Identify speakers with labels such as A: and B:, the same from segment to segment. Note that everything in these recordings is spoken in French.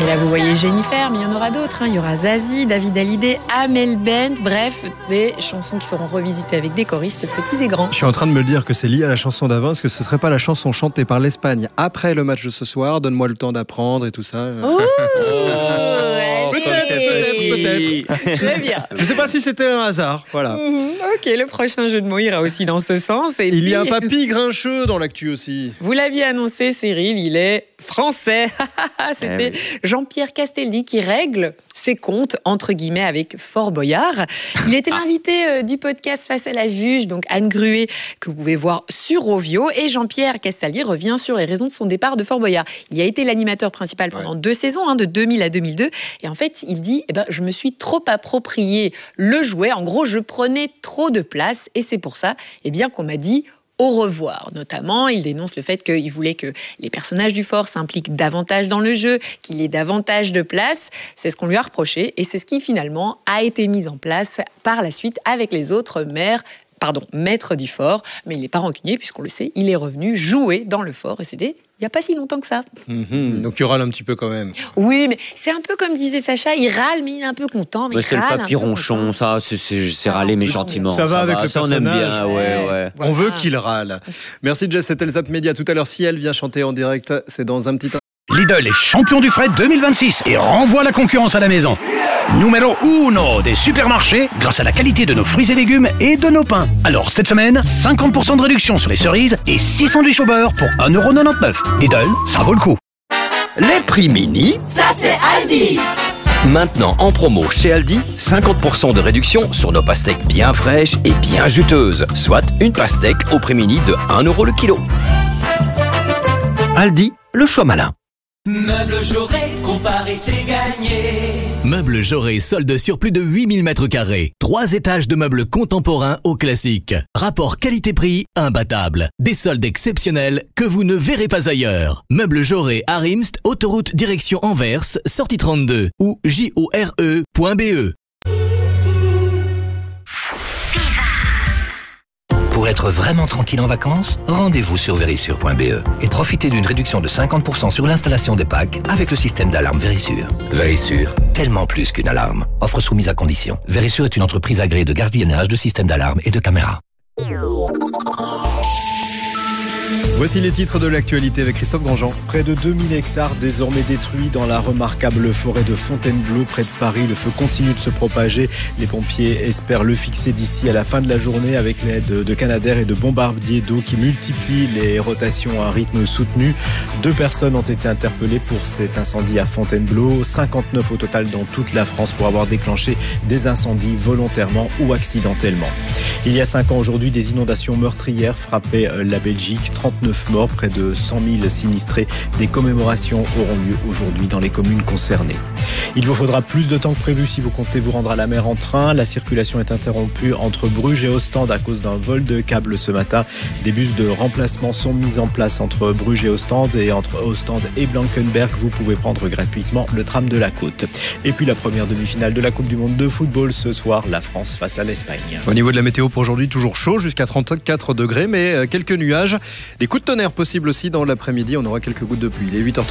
A: là, vous voyez Jennifer, mais il y en aura d'autres. Il y aura Zazie, David Hallyday, Amel Bent. Bref, des chansons qui seront revisitées avec des choristes petits et grands.
B: Je suis en train de me dire que c'est lié à la chanson d'avant. Est-ce que ce serait pas la chanson chantée par l'Espagne après le match de ce soir? Donne-moi le temps d'apprendre et tout ça.
A: Peut-être. Très bien.
B: Je sais pas si c'était un hasard. Voilà.
A: Ok, le prochain jeu de mots ira aussi dans ce sens. Et
B: il y a un papy grincheux dans l'actu aussi.
A: Vous l'aviez annoncé, Cyril, il est français. C'était Jean-Pierre Castaldi qui règle ses comptes, entre guillemets, avec Fort Boyard. Il était l'invité du podcast Face à la juge, donc Anne Gruet, que vous pouvez voir sur Ovio. Et Jean-Pierre Castaldi revient sur les raisons de son départ de Fort Boyard. Il a été l'animateur principal pendant 2 saisons, de 2000 à 2002. Et en fait, il dit, je me suis trop approprié le jouet. En gros, je prenais trop de place. Et c'est pour ça, qu'on m'a dit au revoir. Notamment, il dénonce le fait qu'il voulait que les personnages du fort s'impliquent davantage dans le jeu, qu'il ait davantage de place. C'est ce qu'on lui a reproché et c'est ce qui finalement a été mis en place par la suite avec les autres maîtres du fort. Mais il n'est pas rancunier puisqu'on le sait, il est revenu jouer dans le fort et c'était il n'y a pas si longtemps que ça.
B: Donc il râle un petit peu quand même.
A: Oui, mais c'est un peu comme disait Sacha, il râle mais il est un peu content. Mais
C: c'est le papy ronchon, ça, c'est râler mais gentiment.
B: Ça va avec le
C: ça,
B: personnage.
C: On aime bien, ouais.
B: On veut qu'il râle. Merci Jess, c'était le Zap Média. Tout à l'heure, si elle vient chanter en direct, c'est dans un petit...
D: Lidl est champion du fret 2026 et renvoie la concurrence à la maison. Numéro 1 des supermarchés grâce à la qualité de nos fruits et légumes et de nos pains. Alors cette semaine, 50% de réduction sur les cerises et 6 sandwichs au beurre pour 1,99€. Lidl, ça vaut le coup.
E: Les prix mini,
F: ça c'est Aldi.
E: Maintenant en promo chez Aldi, 50% de réduction sur nos pastèques bien fraîches et bien juteuses. Soit une pastèque au prix mini de 1€ le kilo. Aldi, le choix malin.
F: Meubles Jaurès, comparer c'est gagné.
G: Meubles Jaurès, solde sur plus de 8000 m². 3 étages de meubles contemporains au classique. Rapport qualité-prix imbattable. Des soldes exceptionnels que vous ne verrez pas ailleurs. Meubles Jaurès à Rimst, autoroute direction Anvers, sortie 32 ou jore.be.
D: Pour être vraiment tranquille en vacances, rendez-vous sur Verisure.be et profitez d'une réduction de 50% sur l'installation des packs avec le système d'alarme Verisure. Verisure, tellement plus qu'une alarme. Offre soumise à condition. Verisure est une entreprise agréée de gardiennage de systèmes d'alarme et de caméras.
B: Voici les titres de l'actualité avec Christophe Grandjean.
H: Près de 2000 hectares désormais détruits dans la remarquable forêt de Fontainebleau près de Paris. Le feu continue de se propager. Les pompiers espèrent le fixer d'ici à la fin de la journée avec l'aide de Canadair et de bombardiers d'eau qui multiplient les rotations à un rythme soutenu. 2 personnes ont été interpellées pour cet incendie à Fontainebleau. 59 au total dans toute la France pour avoir déclenché des incendies volontairement ou accidentellement. Il y a 5 ans aujourd'hui, des inondations meurtrières frappaient la Belgique. 39 morts, près de 100 000 sinistrés. Des commémorations auront lieu aujourd'hui dans les communes concernées. Il vous faudra plus de temps que prévu si vous comptez vous rendre à la mer en train. La circulation est interrompue entre Bruges et Ostende à cause d'un vol de câble ce matin. Des bus de remplacement sont mis en place entre Bruges et Ostende et entre Ostende et Blankenberg. Vous pouvez prendre gratuitement le tram de la côte. Et puis la première demi-finale de la Coupe du Monde de football ce soir, la France face à l'Espagne.
B: Au niveau de la météo pour aujourd'hui, toujours chaud jusqu'à 34 degrés, mais quelques nuages. Des coups de tonnerre possibles aussi dans l'après-midi. On aura quelques gouttes de pluie. Il est 8h30.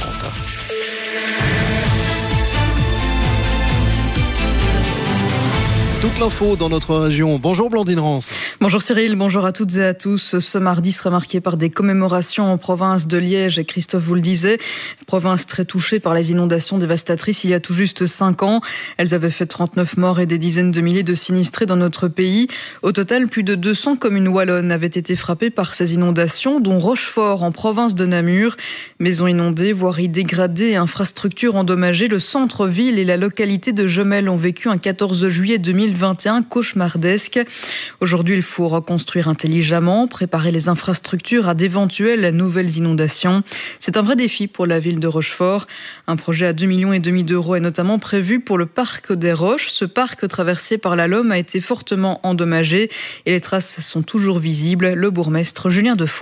B: Toute l'info dans notre région. Bonjour Blandine Rance.
I: Bonjour Cyril, bonjour à toutes et à tous. Ce mardi sera marqué par des commémorations en province de Liège, et Christophe vous le disait, province très touchée par les inondations dévastatrices il y a tout juste 5 ans. Elles avaient fait 39 morts et des dizaines de milliers de sinistrés dans notre pays. Au total, plus de 200 communes wallonnes avaient été frappées par ces inondations, dont Rochefort en province de Namur. Maisons inondées, voiries dégradées, infrastructures endommagées, le centre-ville et la localité de Jemelle ont vécu un 14 juillet 2021 cauchemardesque. Aujourd'hui, il faut reconstruire intelligemment, préparer les infrastructures à d'éventuelles nouvelles inondations. C'est un vrai défi pour la ville de Rochefort. Un projet à 2,5 millions d'euros est notamment prévu pour le parc des Roches. Ce parc traversé par la Lomme a été fortement endommagé et les traces sont toujours visibles. Le bourgmestre Julien Defoe.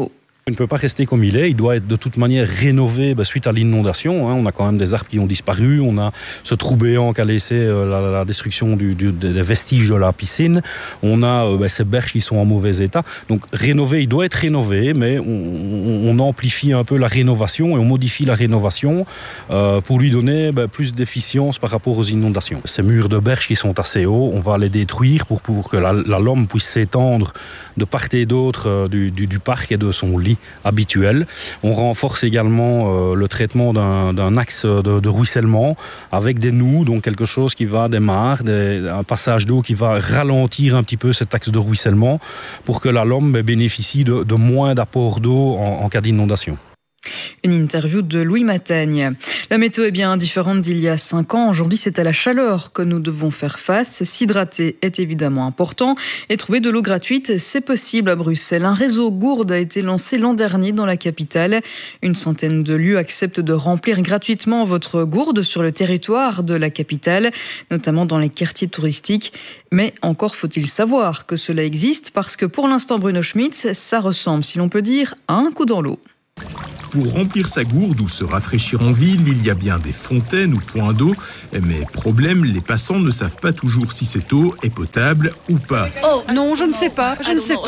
J: Il ne peut pas rester comme il est, il doit être de toute manière rénové suite à l'inondation. On a quand même des arbres qui ont disparu, on a ce trou béant qu'a laissé la destruction des vestiges de la piscine, on a ces berges qui sont en mauvais état. Donc rénové, il doit être rénové, mais on amplifie un peu la rénovation et on modifie la rénovation pour lui donner plus d'efficience par rapport aux inondations. Ces murs de berges qui sont assez hauts, on va les détruire pour que la lame puisse s'étendre de part et d'autre du parc et de son lit habituel. On renforce également le traitement d'un axe de ruissellement avec des noues, donc quelque chose qui va des mares, un passage d'eau qui va ralentir un petit peu cet axe de ruissellement pour que la lame bénéficie de moins d'apport d'eau en cas d'inondation.
I: Une interview de Louis Mataigne. La météo est bien différente d'il y a 5 ans. Aujourd'hui, c'est à la chaleur que nous devons faire face. S'hydrater est évidemment important et trouver de l'eau gratuite, c'est possible à Bruxelles. Un réseau gourde a été lancé l'an dernier dans la capitale. Une centaine de lieux acceptent de remplir gratuitement votre gourde sur le territoire de la capitale, notamment dans les quartiers touristiques. Mais encore faut-il savoir que cela existe parce que pour l'instant, Bruno Schmitz, ça ressemble, si l'on peut dire, à un coup dans l'eau.
K: Pour remplir sa gourde ou se rafraîchir en ville, il y a bien des fontaines ou points d'eau. Mais problème, les passants ne savent pas toujours si cette eau est potable ou pas.
L: Oh non, je ne sais pas.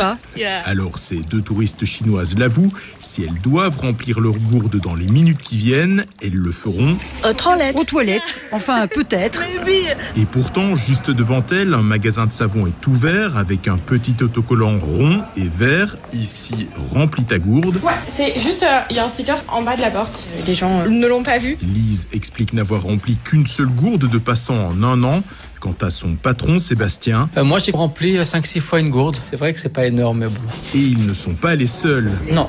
K: Alors ces 2 touristes chinoises l'avouent, si elles doivent remplir leur gourde dans les minutes qui viennent, elles le feront
L: aux toilettes, enfin peut-être.
K: Et pourtant, juste devant elles, un magasin de savon est ouvert avec un petit autocollant rond et vert. Ici, remplis ta gourde.
M: Ouais, c'est juste, il y a un sticker en bas de la porte. Les gens ne l'ont pas vu.
K: Lise explique n'avoir rempli qu'une seule gourde de passants en 1 an. Quant à son patron, Sébastien...
N: moi, j'ai rempli 5-6 fois une gourde. C'est vrai que c'est pas énorme, mais bon.
K: Et ils ne sont pas les seuls.
N: Non.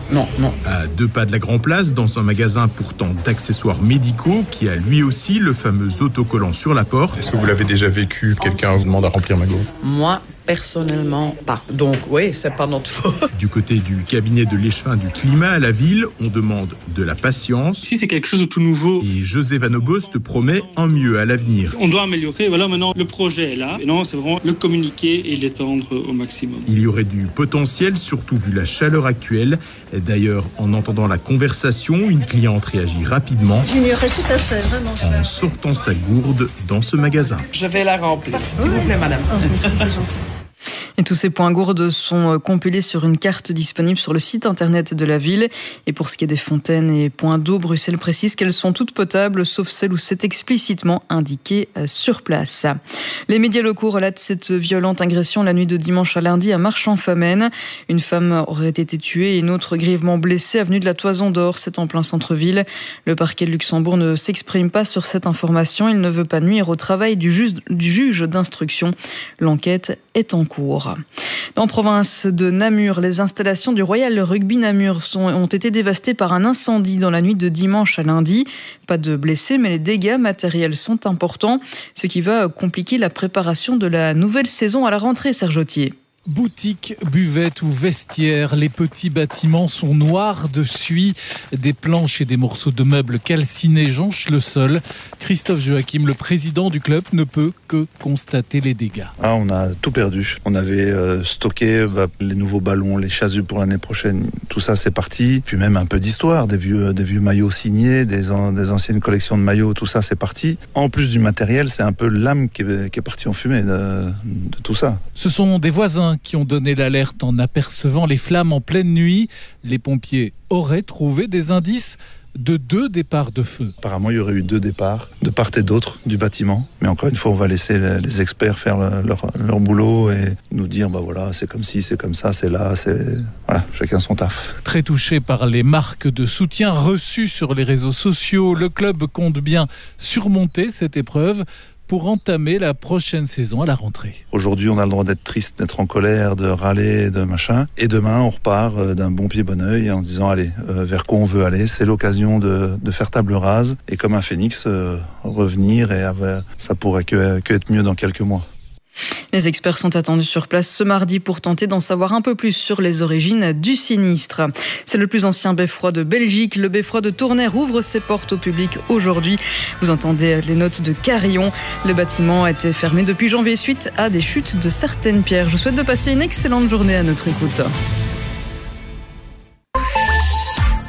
K: À 2 pas de la Grand Place, dans un magasin pourtant d'accessoires médicaux, qui a lui aussi le fameux autocollant sur la porte.
O: Est-ce que vous l'avez déjà vécu? Quelqu'un vous demande à remplir ma gourde?
P: Moi, personnellement, pas. Donc, oui, c'est pas notre faute.
K: Du côté du cabinet de l'échevin du climat à la ville, on demande de la patience.
Q: Si c'est quelque chose de tout nouveau.
K: Et José Vanobos te promet un mieux à l'avenir.
Q: On doit améliorer. Voilà, maintenant, le projet est là. Et non, c'est vraiment le communiquer et l'étendre au maximum.
K: Il y aurait du potentiel, surtout vu la chaleur actuelle. D'ailleurs, en entendant la conversation, une cliente réagit rapidement.
L: J'ignorais tout à fait, vraiment.
K: En sortant sa gourde dans ce magasin.
P: Je vais la remplir, s'il vous plaît, madame.
L: Oh, merci, c'est gentil.
I: Et tous ces points gourdes sont compilés sur une carte disponible sur le site internet de la ville. Et pour ce qui est des fontaines et points d'eau, Bruxelles précise qu'elles sont toutes potables, sauf celles où c'est explicitement indiqué sur place. Les médias locaux relatent cette violente agression la nuit de dimanche à lundi à Marchand-Famenne. Une femme aurait été tuée et une autre grièvement blessée avenue de la Toison d'Or, c'est en plein centre-ville. Le parquet de Luxembourg ne s'exprime pas sur cette information. Il ne veut pas nuire au travail du juge d'instruction. L'enquête est en cours. Dans la province de Namur, les installations du Royal Rugby Namur ont été dévastées par un incendie dans la nuit de dimanche à lundi. Pas de blessés, mais les dégâts matériels sont importants, ce qui va compliquer la préparation de la nouvelle saison à la rentrée, Serge Autier.
R: Boutiques, buvettes ou vestiaires, les petits bâtiments sont noirs de suie. Des planches et des morceaux de meubles calcinés jonchent le sol. Christophe Joachim, le président du club, ne peut que constater les dégâts.
S: On a tout perdu. On avait stocké les nouveaux ballons, les chasubles pour l'année prochaine. Tout ça, c'est parti. Puis même un peu d'histoire, des vieux maillots signés, des anciennes collections de maillots, tout ça, c'est parti. En plus du matériel, c'est un peu l'âme qui est partie en fumée de tout ça.
R: Ce sont des voisins qui ont donné l'alerte en apercevant les flammes en pleine nuit. Les pompiers auraient trouvé des indices de 2 départs de feu.
S: Apparemment, il y aurait eu 2 départs de part et d'autre du bâtiment. Mais encore une fois, on va laisser les experts faire leur boulot et nous dire, voilà, c'est comme ci, c'est comme ça, c'est là, voilà, chacun son taf.
R: Très touché par les marques de soutien reçues sur les réseaux sociaux, le club compte bien surmonter cette épreuve pour entamer la prochaine saison à la rentrée.
S: Aujourd'hui, on a le droit d'être triste, d'être en colère, de râler, de machin. Et demain, on repart d'un bon pied, bon oeil en disant, allez, vers quoi on veut aller. C'est l'occasion de faire table rase et comme un phénix, revenir et ça pourrait que être mieux dans quelques mois.
I: Les experts sont attendus sur place ce mardi pour tenter d'en savoir un peu plus sur les origines du sinistre. C'est le plus ancien beffroi de Belgique. Le beffroi de Tournaire ouvre ses portes au public aujourd'hui. Vous entendez les notes de carillon. Le bâtiment a été fermé depuis janvier suite à des chutes de certaines pierres. Je vous souhaite de passer une excellente journée à notre écoute.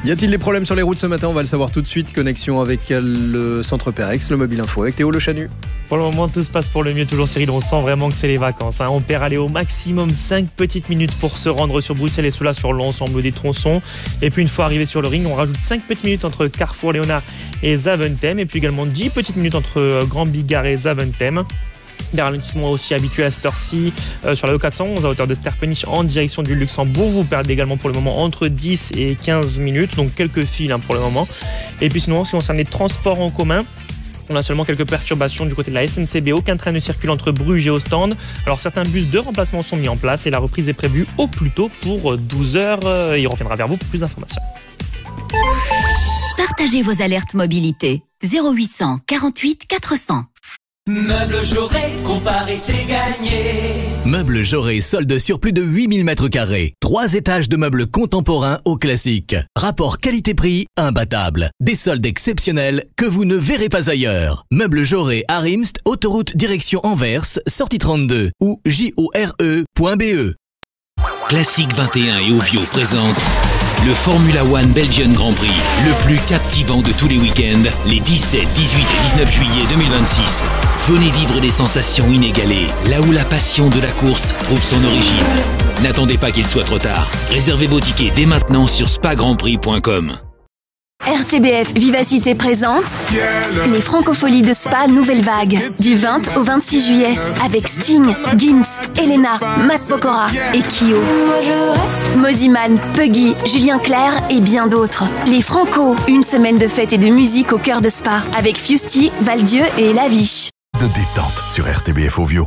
B: Y a-t-il des problèmes sur les routes ce matin? On va le savoir tout de suite. Connexion avec le centre Perex, le mobile info avec Théo Le Chanu.
T: Pour le moment, tout se passe pour le mieux. Toujours, Cyril, on sent vraiment que c'est les vacances. On perd aller au maximum 5 petites minutes pour se rendre sur Bruxelles et cela sur l'ensemble des tronçons. Et puis, une fois arrivé sur le ring, on rajoute 5 petites minutes entre Carrefour Léonard et Zaventem. Et puis également 10 petites minutes entre Grand Bigard et Zaventem. Des ralentissements aussi habitués à cette heure-ci sur la E411 à hauteur de Sterpenich en direction du Luxembourg. Vous perdez également pour le moment entre 10 et 15 minutes, donc quelques files pour le moment. Et puis sinon, en ce qui concerne les transports en commun, on a seulement quelques perturbations du côté de la SNCB. Aucun train ne circule entre Bruges et Ostende. Alors certains bus de remplacement sont mis en place et la reprise est prévue au plus tôt pour 12h. Et on reviendra vers vous pour plus d'informations.
U: Partagez vos alertes mobilité. 0800 48 400.
F: Meubles Jaurès, comparer c'est gagné.
G: Meubles Jaurès, solde sur plus de 8000 m². 3 étages de meubles contemporains au classique. Rapport qualité-prix imbattable. Des soldes exceptionnels que vous ne verrez pas ailleurs. Meubles Jaurès à Rimst, autoroute direction Anvers, sortie 32 ou jore.be.
V: Classique 21 et Ovio présente le Formula One Belgian Grand Prix, le plus captivant de tous les week-ends, les 17, 18 et 19 juillet 2026. Venez vivre des sensations inégalées, là où la passion de la course trouve son origine. N'attendez pas qu'il soit trop tard. Réservez vos tickets dès maintenant sur spagrandprix.com.
U: RTBF Vivacité présente les Francopholies de Spa Nouvelle Vague du 20 au 26 juillet avec Sting, Gims, Elena, Matt Pokora et Kyo. Moziman, Puggy, Julien Clerc et bien d'autres. Les Franco, une semaine de fête et de musique au cœur de Spa avec Fusty, Valdieu et Laviche.
W: De détente sur RTBF Ovio.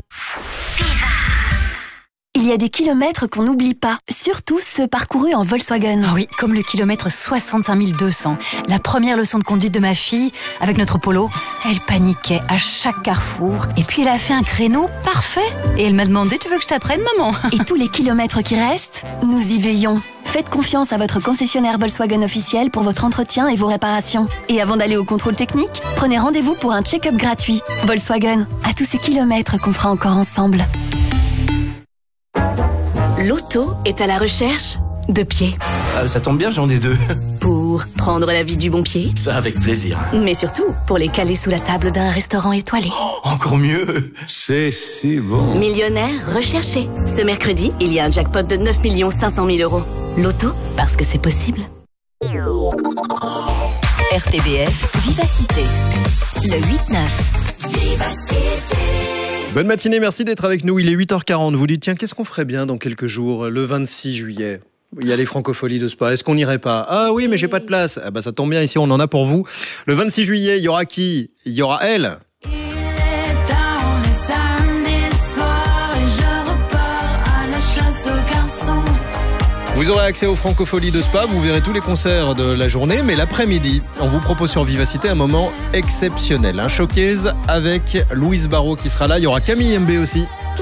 U: Il y a des kilomètres qu'on n'oublie pas, surtout ceux parcourus en Volkswagen.
X: Ah oui, comme le kilomètre 65 200. La première leçon de conduite de ma fille, avec notre Polo, elle paniquait à chaque carrefour. Et puis elle a fait un créneau parfait. Et elle m'a demandé, tu veux que je t'apprenne, maman?
U: Et tous les kilomètres qui restent, nous y veillons. Faites confiance à votre concessionnaire Volkswagen officiel pour votre entretien et vos réparations. Et avant d'aller au contrôle technique, prenez rendez-vous pour un check-up gratuit. Volkswagen, à tous ces kilomètres qu'on fera encore ensemble. L'auto est à la recherche de pieds.
Y: Ça tombe bien, j'en ai 2.
U: Pour prendre la vie du bon pied.
Y: Ça, avec plaisir.
U: Mais surtout, pour les caler sous la table d'un restaurant étoilé.
Y: Oh, encore mieux. C'est si bon.
U: Millionnaire recherché. Ce mercredi, il y a un jackpot de 9 500 000 €. L'auto, parce que c'est possible. RTBF Vivacité. Le 8-9. Vivacité.
B: Bonne matinée, merci d'être avec nous. Il est 8h40. Vous dites, tiens, qu'est-ce qu'on ferait bien dans quelques jours, le 26 juillet? Il y a les Francopholies de Spa. Est-ce qu'on n'irait pas? Ah oui, mais j'ai pas de place. Ah bah ça tombe bien, ici on en a pour vous. Le 26 juillet, il y aura qui? Il y aura elle. Vous aurez accès aux Francopholies de Spa, vous verrez tous les concerts de la journée, mais l'après-midi, on vous propose sur Vivacité un moment exceptionnel. Un showcase avec Louise Barrault qui sera là, il y aura Camille MB aussi.